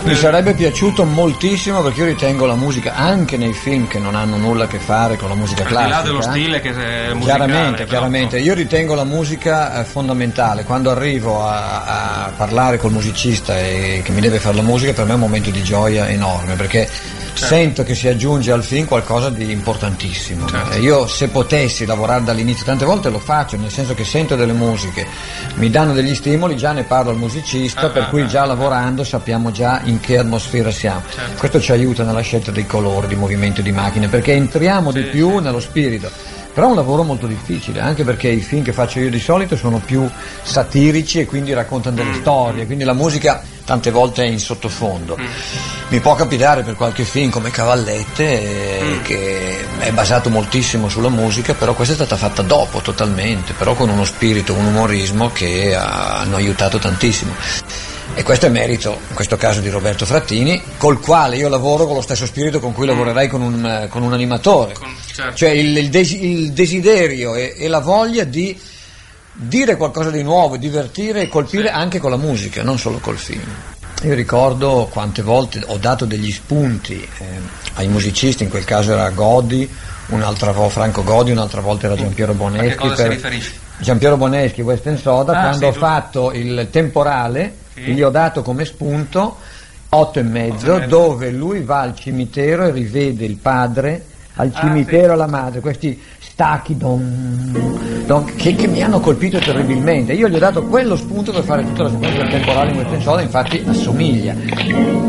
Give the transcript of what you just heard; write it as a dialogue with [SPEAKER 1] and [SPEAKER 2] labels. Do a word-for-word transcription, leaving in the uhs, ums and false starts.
[SPEAKER 1] Mi sarebbe piaciuto moltissimo, perché io ritengo la musica, anche nei film che non hanno nulla a che fare con la musica classica,
[SPEAKER 2] al di là dello stile che è musicale,
[SPEAKER 1] chiaramente, chiaramente,
[SPEAKER 2] però...
[SPEAKER 1] io ritengo la musica eh, fondamentale. Quando arrivo a, a parlare col musicista e che mi deve fare la musica, per me è un momento di gioia enorme, perché certo. sento che si aggiunge al film qualcosa di importantissimo. Certo. E io, se potessi lavorare dall'inizio, tante volte lo faccio, nel senso che sento delle musiche, mi danno degli stimoli, già ne parlo al musicista, ah, per ah, cui già ah, lavorando sappiamo già in che atmosfera siamo. Certo. Questo ci aiuta nella scelta dei colori, di movimento di macchine, perché entriamo sì, di più sì. nello spirito. Però è un lavoro molto difficile, anche perché i film che faccio io di solito sono più satirici e quindi raccontano delle mm. storie, quindi la musica tante volte è in sottofondo. Mm. Mi può capitare per qualche film come Cavallette, eh, mm. che è basato moltissimo sulla musica, però questa è stata fatta dopo totalmente, però con uno spirito, un umorismo che hanno aiutato tantissimo. E questo è merito, in questo caso, di Roberto Frattini, col quale io lavoro con lo stesso spirito con cui lavorerei con un, con un animatore. Con, certo. Cioè il, il, desi, il desiderio e, e la voglia di dire qualcosa di nuovo, divertire e colpire sì. anche con la musica, non solo col film. Io ricordo quante volte ho dato degli spunti eh, ai musicisti, in quel caso era Godi, un'altra volta Franco Godi, un'altra volta era Giampiero Boneschi.
[SPEAKER 2] A che cosa per si riferisce?
[SPEAKER 1] Giampiero Boneschi, Western Soda, ah, quando
[SPEAKER 2] sì,
[SPEAKER 1] ho
[SPEAKER 2] tu...
[SPEAKER 1] fatto il Temporale, sì. gli ho dato come spunto otto e mezzo,
[SPEAKER 2] otto e mezzo,
[SPEAKER 1] dove lui va al cimitero e rivede il padre al cimitero, ah, sì. la madre, questi stacchi don, don, che, che mi hanno colpito terribilmente. Io gli ho dato quello spunto per fare tutta la sequenza del Temporale in Western Soda, infatti assomiglia.